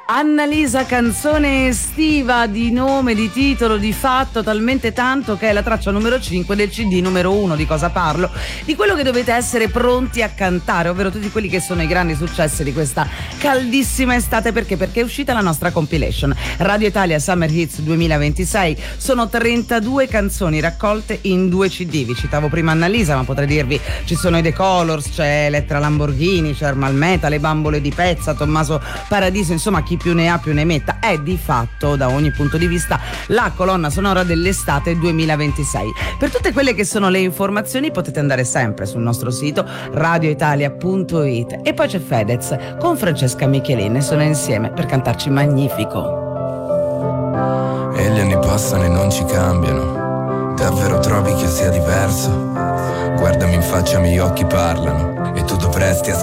Annalisa, canzone estiva di nome, di titolo, di fatto, talmente tanto che è la traccia numero 5 del CD numero 1. Di cosa parlo? Di quello che dovete essere pronti a cantare, ovvero tutti quelli che sono i grandi successi di questa caldissima estate. Perché? Perché è uscita la nostra compilation Radio Italia Summer Hits 2026. Sono 32 canzoni raccolte in 2 CD. Vi citavo prima Annalisa, ma potrei dirvi ci sono i The Colors, c'è Elettra Lamborghini, c'è Ermal Meta, Le Bambole di Pezza, Tommaso Paradiso, insomma chi più ne ha più ne metta. È di fatto, da ogni punto di vista, la colonna sonora dell'estate 2026. Per tutte quelle che sono le informazioni potete andare sempre sul nostro sito radioitalia.it. E poi c'è Fedez con Francesca Michelin, sono insieme per cantarci Magnifico. E gli anni passano e non ci cambiano. Davvero trovi che sia diverso? Guardami in faccia, i miei occhi parlano e tu dovresti ascoltare